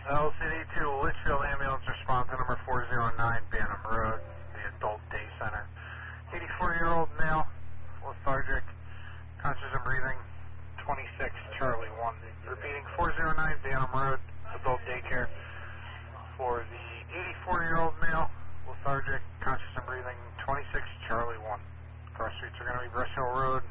LCD 2 Litchfield ambulance response to number 409 Banham Road, the adult day center. 84-year-old male, lethargic, conscious and breathing, 26 Charlie 1. Repeating, 409 Banham Road, adult daycare. For the 84-year-old male, lethargic, conscious and breathing, 26 Charlie 1. Cross streets are going to be Brush Hill Road,